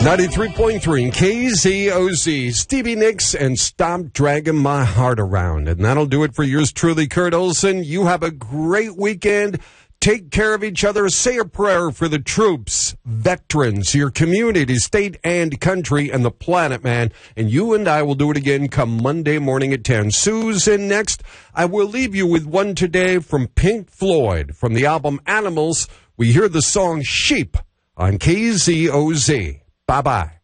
93.3 KZOZ, Stevie Nicks and Stop Dragging My Heart Around. And that'll do it for yours truly, Kurt Olson. You have a great weekend. Take care of each other. Say a prayer for the troops, veterans, your community, state and country, and the planet, man. And you and I will do it again come Monday morning at 10. Susan, next, I will leave you with one today from Pink Floyd. From the album Animals, we hear the song Sheep on KZOZ. Bye-bye.